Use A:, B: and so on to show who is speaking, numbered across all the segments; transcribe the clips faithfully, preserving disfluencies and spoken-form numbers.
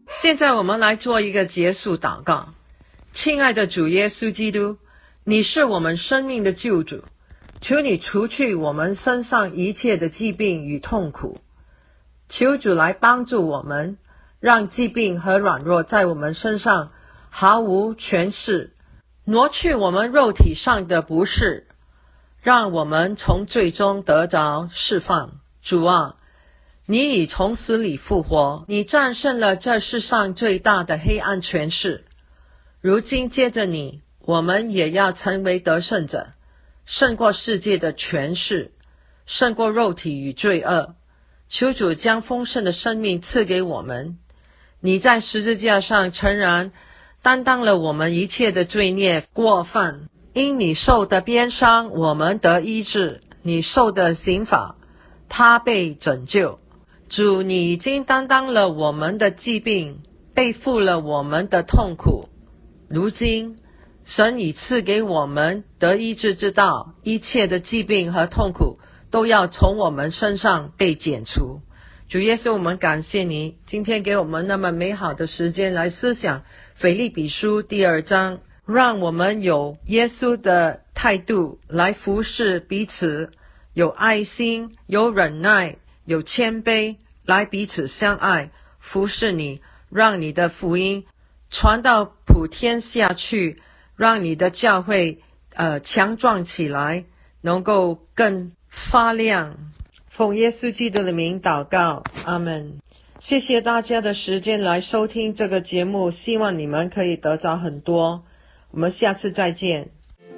A: 现在我们来做一个结束祷告。亲爱的主耶稣基督，你是我们生命的救主，求你除去我们身上一切的疾病与痛苦，求主来帮助我们，让疾病和软弱在我们身上毫无权势，挪去我们肉体上的不适，让我们从罪中得着释放。主啊，你已从死里复活，你战胜了这世上最大的黑暗权势。如今接着你，我们也要成为得胜者，胜过世界的权势，胜过肉体与罪恶。求主将丰盛的生命赐给我们。你在十字架上诚然担当了我们一切的罪孽过犯，因你受的鞭伤，我们得医治；你受的刑罚，他被拯救。主，你已经担当了我们的疾病，背负了我们的痛苦。如今神已赐给我们得医治之道，一切的疾病和痛苦都要从我们身上被剪除。主耶稣，我们感谢你今天给我们那么美好的时间来思想腓立比书第二章，让我们有耶稣的态度来服侍彼此，有爱心，有忍耐，有谦卑，来彼此相爱，服侍你，让你的福音传到普天下去，让你的教会呃强壮起来，能够更发亮。奉耶稣基督的名祷告，阿们。谢谢大家的时间来收听这个节目，希望你们可以得着很多。我们下次再见。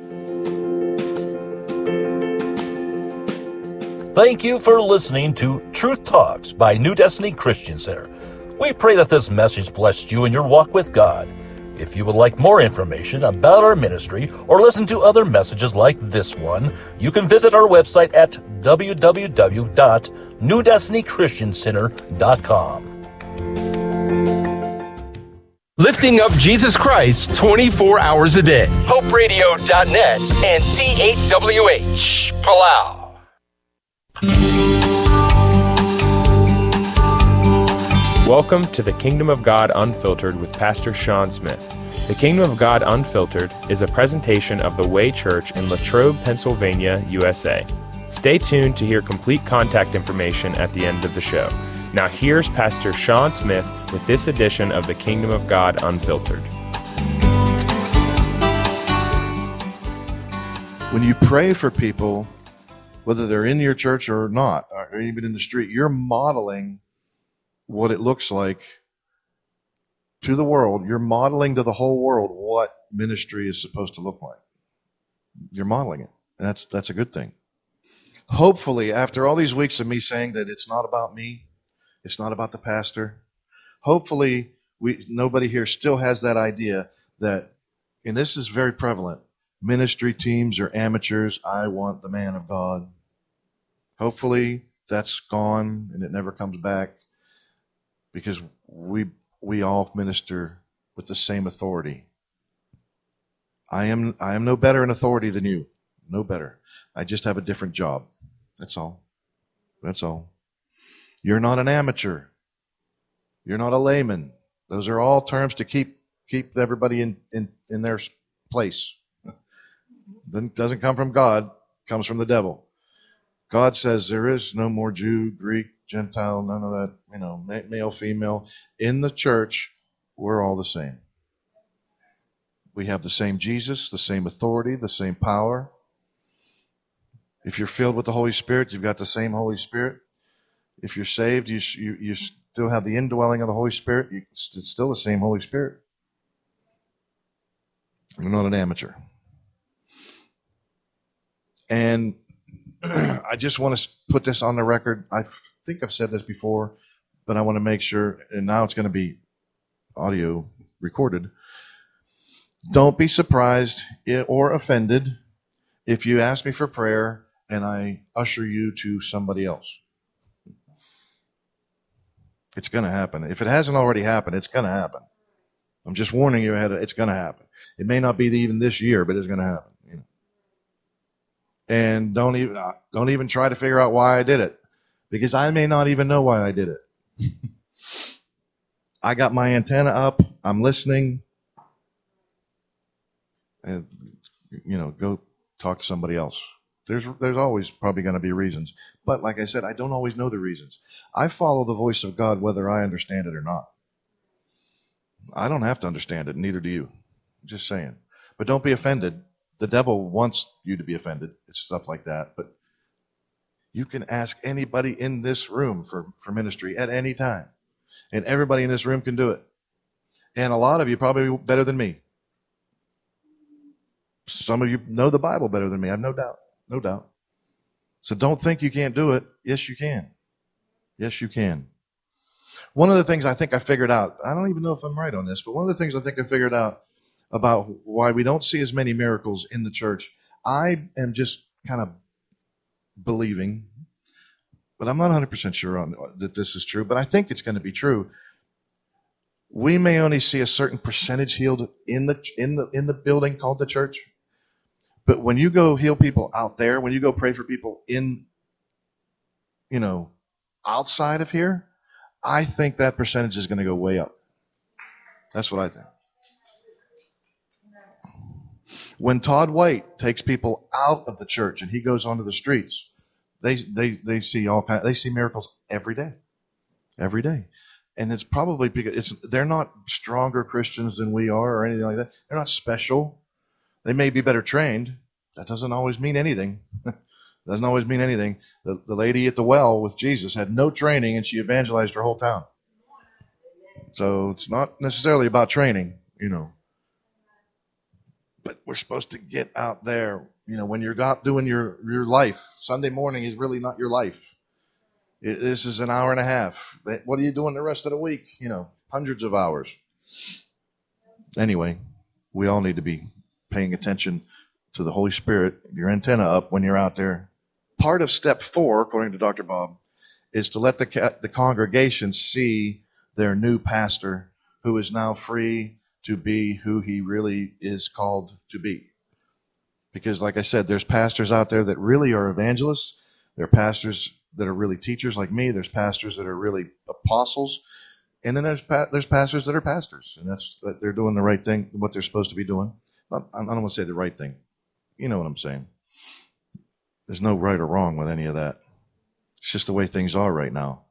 B: Thank you for listening to Truth Talks by New Destiny Christian Center. We pray that this message blessed you in your walk with God. If you would like more information about our ministry or listen to other messages like this one, you can visit our website at w w w dot new destiny christian center dot com.
C: Lifting up Jesus Christ twenty-four hours a day. hope radio dot net and C eight W H, Palau.
D: Welcome to the Kingdom of God Unfiltered with Pastor Sean Smith. The Kingdom of God Unfiltered is a presentation of the Way Church in Latrobe, Pennsylvania, U S A. Stay tuned to hear complete contact information at the end of the show. Now here's Pastor Sean Smith with this edition of the Kingdom of God Unfiltered.
E: When you pray for people, whether they're in your church or not, or even in the street, you're modeling what it looks like to the world. You're modeling to the whole world what ministry is supposed to look like. You're modeling it, and that's that's a good thing. Hopefully, after all these weeks of me saying that it's not about me, it's not about the pastor, hopefully we nobody here still has that idea that, and this is very prevalent, ministry teams are amateurs. I want the man of God. Hopefully that's gone and it never comes back, because we we all minister with the same authority. I am I am no better in authority than you. No better. I just have a different job. That's all. That's all. You're not an amateur. You're not a layman. Those are all terms to keep keep everybody in, in, in their place. Doesn't come from God, comes from the devil. God says there is no more Jew, Greek, Gentile, none of that, you know, male, female. In the church, we're all the same. We have the same Jesus, the same authority, the same power. If you're filled with the Holy Spirit, you've got the same Holy Spirit. If you're saved, you you, you still have the indwelling of the Holy Spirit. You, it's still the same Holy Spirit. You're not an amateur. And I just want to put this on the record. I think I've said this before, but I want to make sure, and now it's going to be audio recorded. Don't be surprised or offended if you ask me for prayer and I usher you to somebody else. It's going to happen. If it hasn't already happened, it's going to happen. I'm just warning you ahead. It's going to happen. It may not be even this year, but it's going to happen. You know. And don't even don't even try to figure out why I did it, because I may not even know why I did it. I got my antenna up. I'm listening. And, you know, go talk to somebody else. There's there's always probably going to be reasons. But like I said, I don't always know the reasons. I follow the voice of God whether I understand it or not. I don't have to understand it, neither do you. I'm just saying. But don't be offended. The devil wants you to be offended. It's stuff like that. But you can ask anybody in this room for, for ministry at any time. And everybody in this room can do it. And a lot of you probably better than me. Some of you know the Bible better than me. I have no doubt. No doubt. So don't think you can't do it. Yes, you can. Yes, you can. One of the things I think I figured out, I don't even know if I'm right on this, but one of the things I think I figured out about why we don't see as many miracles in the church, I am just kind of believing, but I'm not one hundred percent sure on that this is true, but I think it's going to be true. We may only see a certain percentage healed in the in the in the building called the church. But when you go heal people out there, when you go pray for people in, you know, outside of here, I think that percentage is going to go way up. That's what I think. When Todd White takes people out of the church and he goes onto the streets, they they they see all kind, they see miracles every day, every day, and it's probably because it's they're not stronger Christians than we are or anything like that. They're not special. They may be better trained. That doesn't always mean anything. Doesn't always mean anything. The, the lady at the well with Jesus had no training, and she evangelized her whole town. So it's not necessarily about training, you know. But we're supposed to get out there. You know, when you're out doing your, your life, Sunday morning is really not your life. It, this is an hour and a half. What are you doing the rest of the week? You know, hundreds of hours. Anyway, we all need to be paying attention to the Holy Spirit, your antenna up when you're out there. Part of step four, according to Doctor Bob, is to let the the congregation see their new pastor who is now free to be who he really is called to be. Because like I said, there's pastors out there that really are evangelists. There are pastors that are really teachers like me. There's pastors that are really apostles. And then there's pa- there's pastors that are pastors. And that's that they're doing the right thing, what they're supposed to be doing. I don't want to say the right thing. You know what I'm saying. There's no right or wrong with any of that. It's just the way things are right now.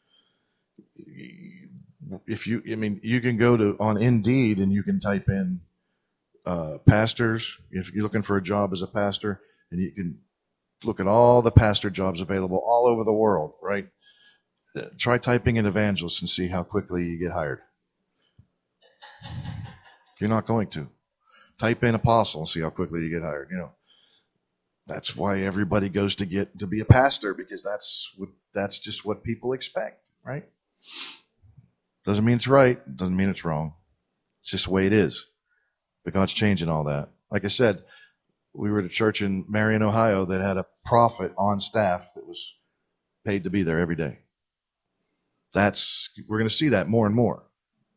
E: If you, I mean, you can go to on Indeed and you can type in uh, pastors. If you're looking for a job as a pastor, and you can look at all the pastor jobs available all over the world, right? Uh, try typing in evangelist and see how quickly you get hired. You're not going to. Type in apostle and see how quickly you get hired. You know, that's why everybody goes to get to be a pastor, because that's what that's just what people expect, right? Doesn't mean it's right. Doesn't mean it's wrong. It's just the way it is. But God's changing all that. Like I said, we were at a church in Marion, Ohio that had a prophet on staff that was paid to be there every day. That's we're going to see that more and more.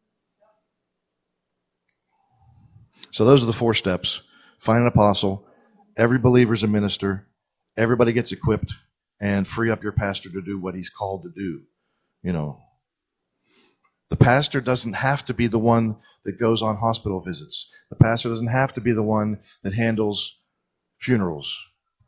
E: So those are the four steps. Find an apostle. Every believer is a minister. Everybody gets equipped, and free up your pastor to do what he's called to do. You know, the pastor doesn't have to be the one that goes on hospital visits. The pastor doesn't have to be the one that handles funerals.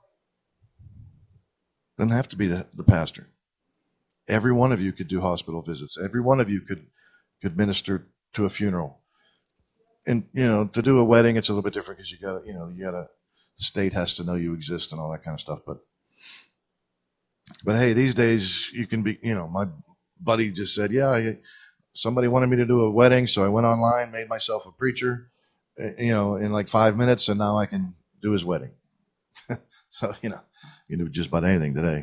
E: Doesn't have to be the, the pastor. Every one of you could do hospital visits. Every one of you could could minister to a funeral. And, you know, to do a wedding, it's a little bit different because you got to, you know, you got to, the state has to know you exist and all that kind of stuff. But, but hey, these days you can be, you know, my buddy just said, yeah, I, somebody wanted me to do a wedding. So I went online, made myself a preacher, you know, in like five minutes. And now I can do his wedding. So, you know, you can do just about anything today.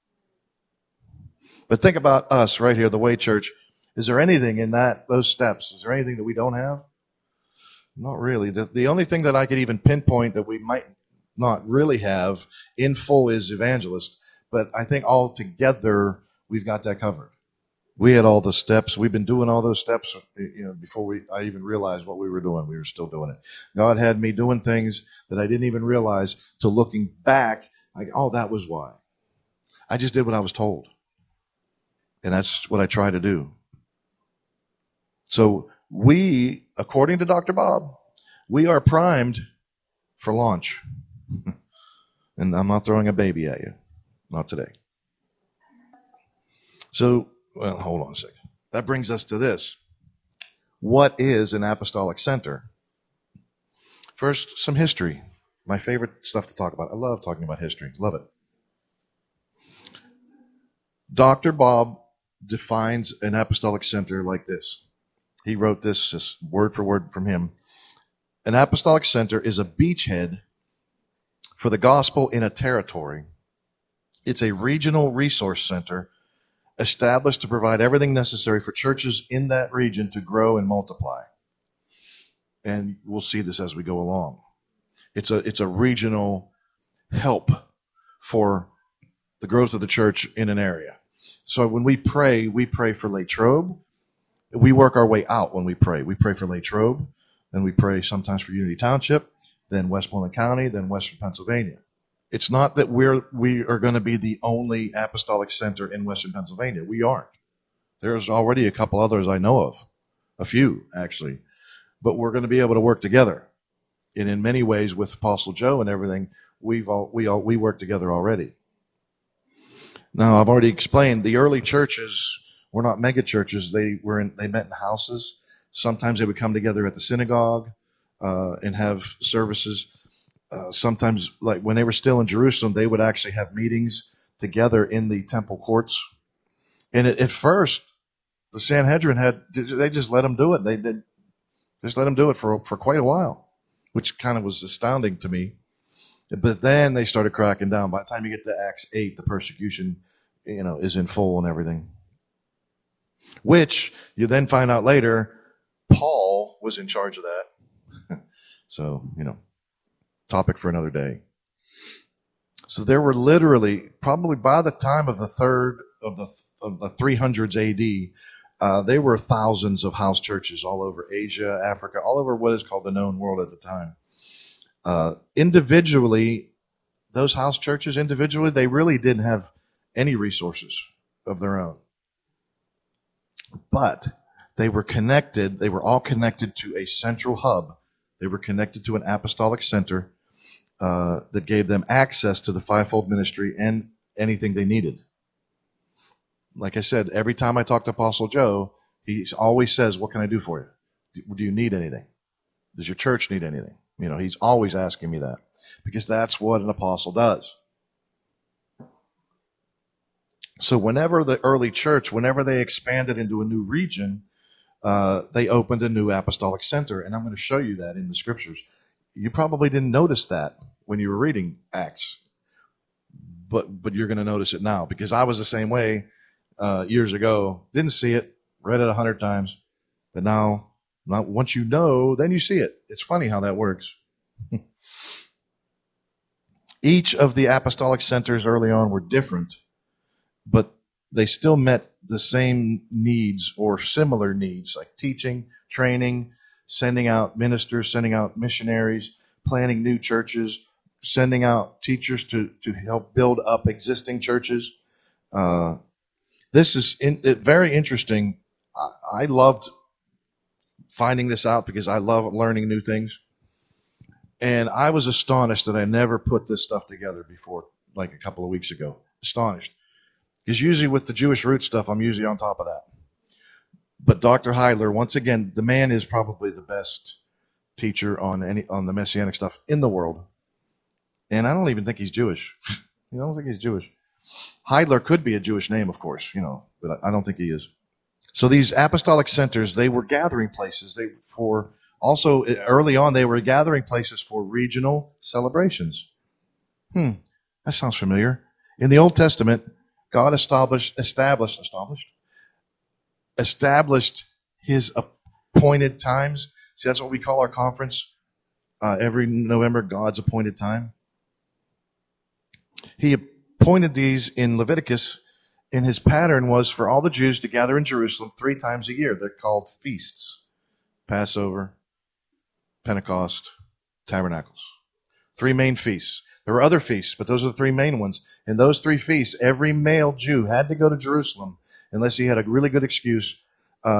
E: But think about us right here, the Way Church. Is there anything in that, those steps? Is there anything that we don't have? Not really. The, the only thing that I could even pinpoint that we might not really have in full is evangelist. But I think all together we've got that covered. We had all the steps. We've been doing all those steps, you know, before we I even realized what we were doing. We were still doing it. God had me doing things that I didn't even realize. To looking back, like, oh, that was why. I just did what I was told. And that's what I try to do. So we, according to Doctor Bob, we are primed for launch. And I'm not throwing a baby at you. Not today. So, well, hold on a second. That brings us to this. What is an apostolic center? First, some history. My favorite stuff to talk about. I love talking about history. Love it. Doctor Bob defines an apostolic center like this. He wrote this just word for word from him. An apostolic center is a beachhead for the gospel in a territory. It's a regional resource center established to provide everything necessary for churches in that region to grow and multiply. And we'll see this as we go along. It's a, it's a regional help for the growth of the church in an area. So when we pray, we pray for Latrobe. We work our way out when we pray. We pray for Latrobe, then we pray sometimes for Unity Township, then Westmoreland County, then Western Pennsylvania. It's not that we're we are going to be the only apostolic center in Western Pennsylvania. We aren't. There's already a couple others I know of, a few actually, but we're going to be able to work together. And in many ways, with Apostle Joe and everything, we've all, we all, we work together already. Now, I've already explained the early churches were not mega churches. They were in, they met in houses. Sometimes they would come together at the synagogue uh, and have services. Uh, sometimes, like when they were still in Jerusalem, they would actually have meetings together in the temple courts. And at, at first, the Sanhedrin had they just let them do it. They did just let them do it for for quite a while, which kind of was astounding to me. But then they started cracking down. By the time you get to Acts eight, the persecution, you know, is in full and everything. Which you then find out later, Paul was in charge of that. So, you know, topic for another day. So there were literally, probably by the time of the third of the of the three hundreds A D, uh, there were thousands of house churches all over Asia, Africa, all over what is called the known world at the time. Uh, individually, those house churches, individually, they really didn't have any resources of their own. But they were connected, they were all connected to a central hub. They were connected to an apostolic center uh, that gave them access to the fivefold ministry and anything they needed. Like I said, every time I talk to Apostle Joe, he always says, what can I do for you? Do you need anything? Does your church need anything? You know, he's always asking me that because that's what an apostle does. So whenever the early church, whenever they expanded into a new region, uh, they opened a new apostolic center. And I'm going to show you that in the scriptures. You probably didn't notice that when you were reading Acts, but but you're going to notice it now because I was the same way uh, years ago. Didn't see it, read it a hundred times, but now, not once you know, then you see it. It's funny how that works. Each of the apostolic centers early on were different, but they still met the same needs or similar needs, like teaching, training, sending out ministers, sending out missionaries, planting new churches, sending out teachers to, to help build up existing churches. Uh, this is in, it, very interesting. I, I loved finding this out because I love learning new things. And I was astonished that I never put this stuff together before, like a couple of weeks ago. Astonished. Because usually with the Jewish root stuff, I'm usually on top of that. But Doctor Heidler, once again, the man is probably the best teacher on any on the Messianic stuff in the world. And I don't even think he's Jewish. I don't think he's Jewish. Heidler could be a Jewish name, of course, you know, but I don't think he is. So these apostolic centers, they were gathering places. They for also early on, they were gathering places for regional celebrations. Hmm, that sounds familiar. In the Old Testament, God established, established, established, established His appointed times. See, that's what we call our conference uh, every November. God's appointed time. He appointed these in Leviticus. And his pattern was for all the Jews to gather in Jerusalem three times a year. They're called feasts. Passover, Pentecost, Tabernacles. Three main feasts. There were other feasts, but those are the three main ones. In those three feasts, every male Jew had to go to Jerusalem unless he had a really good excuse uh,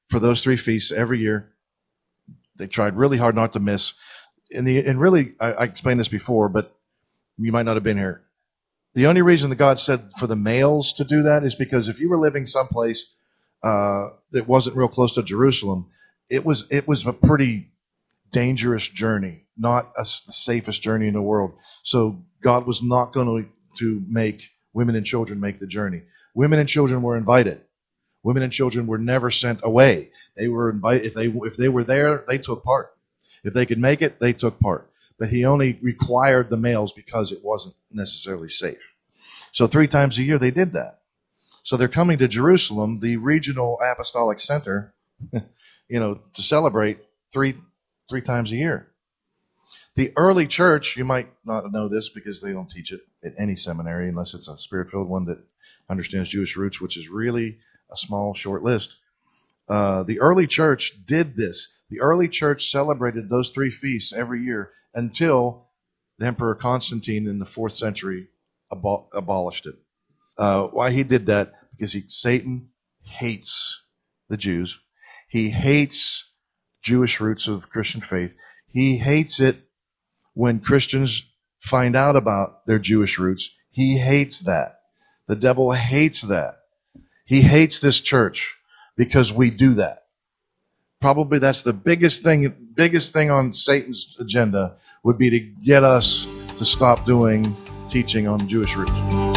E: for those three feasts every year. They tried really hard not to miss. And, the, and really, I, I explained this before, but you might not have been here. The only reason that God said for the males to do that is because if you were living someplace uh, that wasn't real close to Jerusalem, it was it was a pretty dangerous journey, not a, the safest journey in the world. So God was not going to, to make women and children make the journey. Women and children were invited. Women and children were never sent away. They were invited. If they if they were there, they took part. If they could make it, they took part. But he only required the males because it wasn't necessarily safe. So three times a year they did that. So they're coming to Jerusalem, the regional apostolic center, you know, to celebrate three three times a year. The early church, you might not know this because they don't teach it at any seminary unless it's a spirit-filled one that understands Jewish roots, which is really a small, short list. Uh, the early church did this. The early church celebrated those three feasts every year until the Emperor Constantine in the fourth century abol- abolished it. Uh, why he did that? Because he, Satan hates the Jews. He hates Jewish roots of Christian faith. He hates it when Christians find out about their Jewish roots. He hates that. The devil hates that. He hates this church because we do that. Probably that's the biggest thing, biggest thing on Satan's agenda would be to get us to stop doing teaching on Jewish roots.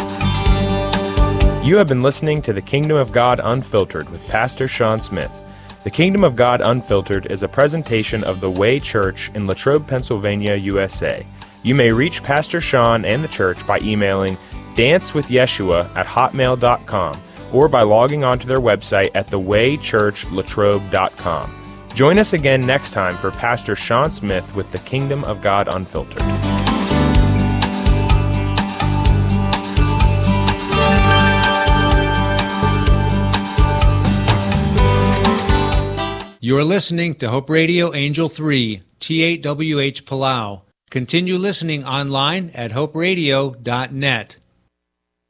D: You have been listening to The Kingdom of God Unfiltered with Pastor Sean Smith. The Kingdom of God Unfiltered is a presentation of the Way Church in Latrobe, Pennsylvania, U S A. You may reach Pastor Sean and the church by emailing dancewithyeshua at hotmail dot com or by logging onto their website at the way church latrobe dot com. Join us again next time for Pastor Sean Smith with The Kingdom of God Unfiltered.
F: You're listening to Hope Radio Angel three, T eight W H Palau. Continue listening online at hope radio dot net.